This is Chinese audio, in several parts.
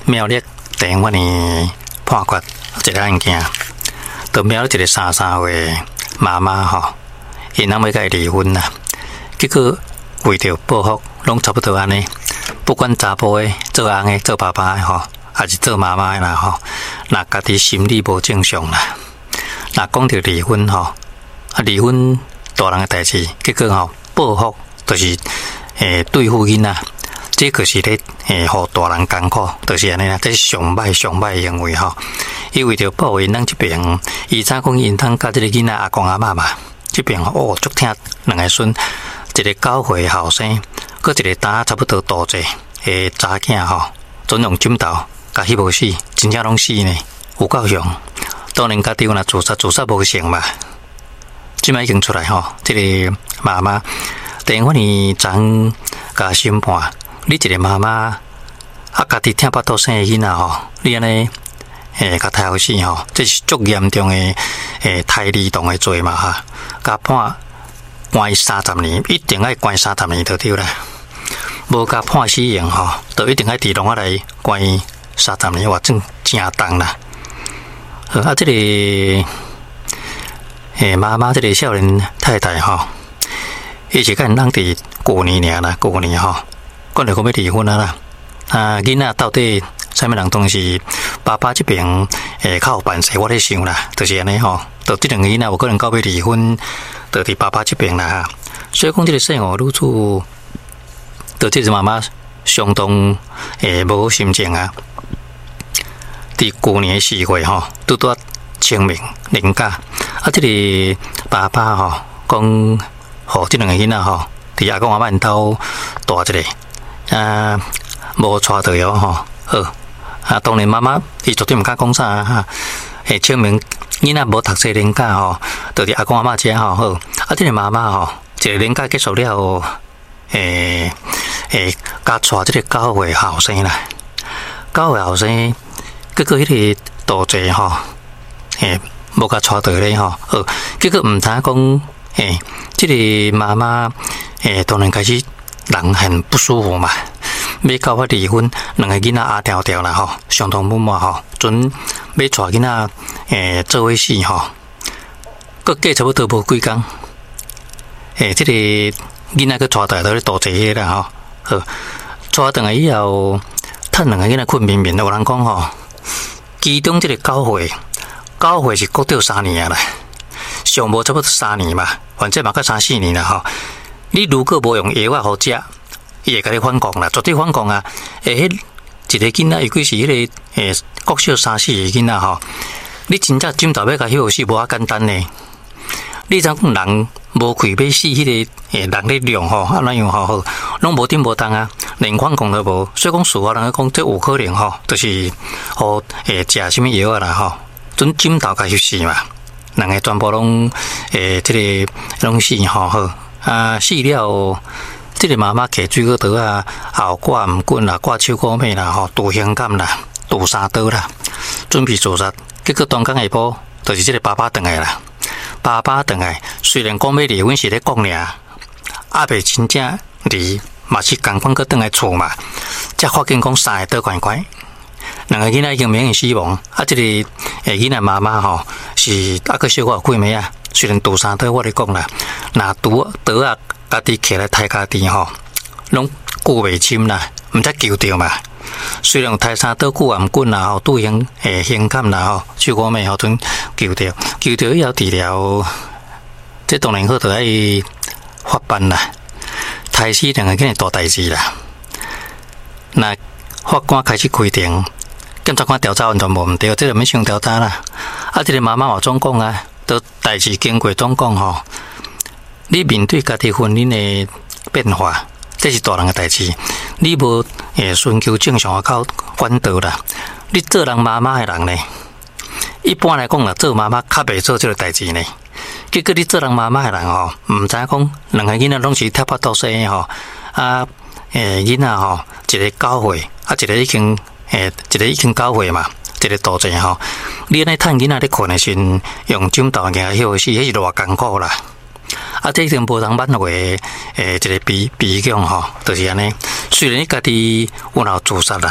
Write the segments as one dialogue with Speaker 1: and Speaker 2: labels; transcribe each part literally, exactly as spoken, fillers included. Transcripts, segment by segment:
Speaker 1: 苗栗电话呢判决一个案件，就苗栗一个三三岁妈妈吼，因翁要甲伊离婚啦，结果为着报复，拢差不多安尼，不管查甫的、做翁的、做爸爸的吼，还是做妈妈的啦吼，若家己心理无正常啦，若讲着离婚吼，啊离婚大人的代志，结果吼报复就是诶对付囡仔。这就是咧，诶，互大人艰苦，就是安尼啦。这是上歹上歹的行为吼。伊为着保护因翁这边，伊早讲因通甲这个囡仔阿公阿嬷嘛，这边哦，足疼两个孙，一个九岁后生，搁一个打差不多大岁诶查囝吼，准用枕头甲迄无死，真正拢死呢，有够凶。当然家己有若自杀，自杀无成嘛。即摆已经出来吼，这个妈妈电话呢，昨甲审判。你一个妈妈啊，家己疼巴肚生的囡仔吼，你安尼诶，甲杀死吼，这是足严重的诶胎儿童的罪嘛哈，甲判关三十年，一定爱关三十年就对啦。无甲判死刑吼，就一定爱伫笼仔内关三十年，话真正重啦。啊，这个诶妈妈，这个少年太太吼，伊是甲因翁伫旧年尔啦，旧年吼。讲着讲要离婚啊啦，啊囡仔到底啥物人当时爸爸这边诶较有办事，我咧想啦，就是安尼吼，就这两个囡仔有可能到要离婚，就伫爸爸这边啦。所以讲这个生活女主，就这个妈妈相当诶无好心情啊。伫旧年四月吼，拄拄清明年假，啊这个爸爸吼讲，互这两个囡仔吼，伫阿公阿嬷因兜大一个。啊，无带到哟吼，好啊！当然妈妈伊绝对毋敢讲啥哈。诶，清明囡仔无读册年假吼，就伫阿公阿嬷遮吼好。啊，这个妈妈吼，一个年假结束了后，诶诶，甲带这个九岁后生啦，九岁后生，结果迄个大姐吼，诶，无甲带到咧吼，好，结果毋知讲，诶，这个妈妈诶，当然开始。人很不舒服嘛，要搞我离婚，两个囡仔阿条条啦吼，相同母母吼，准要带囡仔诶做伙死吼，搁过差不多无几工，诶，这个囡仔搁带倒到咧大济个啦吼，好，带倒来以后，趁两个囡仔困眠眠，有人讲吼，其中这个九岁，九岁是国中三年啊啦，上无差不多三年嘛，反正嘛个三四年啦吼。你如果无用药啊好食，伊会甲你反抗啦，绝对反抗啊！诶，迄一个囡仔，尤其是迄个诶国小三四个囡仔吼，你真正枕头要甲迄死无啊简单呢。你怎讲人无开要死迄个诶人力量吼，啊那样吼好，拢无顶无动啊，连反抗都无。所以讲事后人讲，这有可能吼，就是互诶食什么药啊啦吼，准枕头甲休死嘛，人个全部拢诶即个拢死吼好。啊，死了，这个妈妈摕水果刀啊，后挂毋滚啦，挂手鼓尾啦，吼，拄香感啦，拄三刀啦，准备自杀。结果当天下晡，就是这个爸爸回来啦。爸爸回来，虽然讲要离婚是咧讲尔，阿未真正离，嘛是共款个回来厝嘛。才发现讲三个刀快快，两个囡仔已经明显死亡。啊，这个诶囡仔妈妈吼是啊个小可几暝啊。虽然拄三刀，我咧讲啦，若拄刀啊，家己起来抬家己吼，拢救袂深啦，毋则救着嘛。虽然抬三刀救也毋滚啦，吼，拄香诶香感啦，吼，手鼓尾吼，准救着，救着以后治疗，这当然好着爱发办啦，抬死两个囝大代志啦。那法官开始规定，检察官调查完全无毋对，这个免想调查啦。啊，这个妈妈话总讲啊。都代志经过总讲吼，你面对家己婚姻的变化，这是大人的代志。你无诶寻求正常的靠管道啦。你做人妈妈的人呢，一般来讲啦，做妈妈较袂做这个代志呢。结果你做人妈妈的人吼，毋知影讲两个囡仔拢是踢巴肚生的吼，啊诶囡仔吼，一个九岁，啊一个已经诶一个已经九岁嘛。一个大济吼，你安尼趁囡仔咧困的时阵，用枕头硬休死，迄是偌艰苦啦。啊，这一定无通挽回诶，一个悲悲剧吼，就是安尼。虽然你家己有闹自杀啦，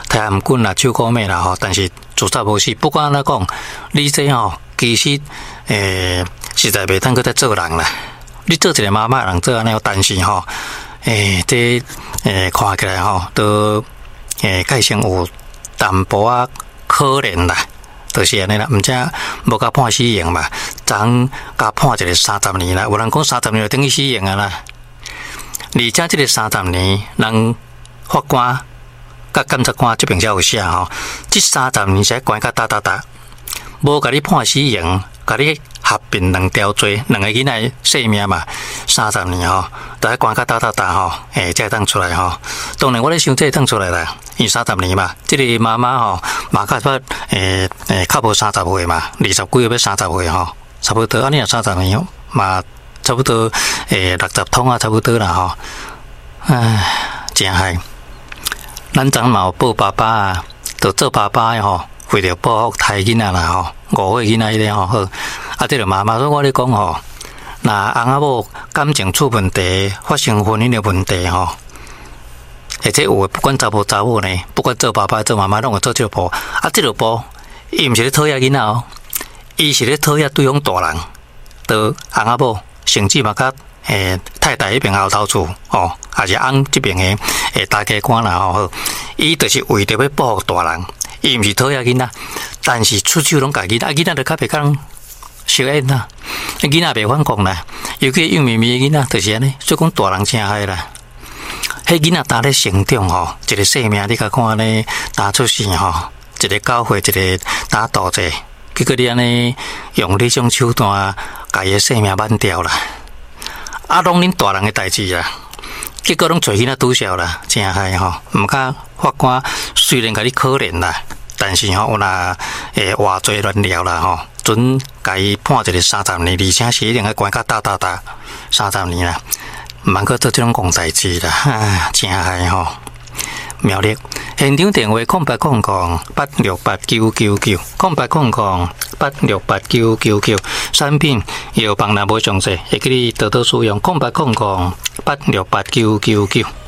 Speaker 1: 太阳棍啦、手鼓妹啦吼，但是自杀无死。不管安怎讲，你这吼其实诶、欸、实在袂当搁再做人啦。你做一个妈妈人做安尼，但是吼诶、欸、这诶、欸、看起来吼都诶改成有淡薄啊可怜啦。就是安尼啦，毋则无甲判死刑嘛，昨甲判一个三十年啦。有人讲三十年就等于死刑啊啦。而且即个三十年，人法官甲检察官这边才有写吼，即三十年才关甲打打打，无甲你判死刑，甲你合并两条罪，两个囡仔性命嘛，三十年吼，大家关甲打打打吼，诶，才当出来吼。当然我咧想这当出来啦，因为三十年嘛，即、这个妈妈吼，嘛较不诶诶，较无三十岁嘛，二十几个要三十岁吼，差不多安尼也三十年嘛。差不多诶，六十通啊，差不多啦吼。唉，真害。咱昨嘛有报爸爸啊，就做爸爸诶吼，为着保护胎囡仔啦吼，五岁囡仔迄个吼好。啊，这个妈妈说我咧讲吼，那翁仔某感情出问题，发生婚姻的问题吼，而且有诶，不管查甫查某呢，不管做爸爸做妈妈，拢会做这个步。啊，这个步，伊毋是咧讨厌囡仔哦，伊是咧讨厌对方大人，就翁仔某。甚至嘛，甲诶太太迄边后头厝哦，也是翁这边诶诶大家官啦吼，伊就是为着要保护大人，伊毋是讨厌囡仔，但是出手拢家囡仔，囡仔就较袂甲人熟演啦，囡仔袂反抗啦，尤其幼咪咪诶囡仔就是安尼，所以讲大人真害啦。迄囡仔呾咧成长吼，一个生命你甲看安尼呾出世吼，一个教会一个呾大者，结果你安尼用你种手段。家己生命挽掉啦，啊，拢恁大人诶代志啦，结果拢做囡仔拄笑啦，真害吼。毋甲法官虽然甲你可怜啦，但是吼有若诶话罪乱了啦吼，准家己判一个三十年，而且是一定要关甲打打打三十年啦，毋通搁做这种戆代志啦，唉，真害吼。苗栗现场电话空八空空八六八九九九空八空空八六八九九九产品药房若无详细，会记你多多使用空八空空八六八九九九。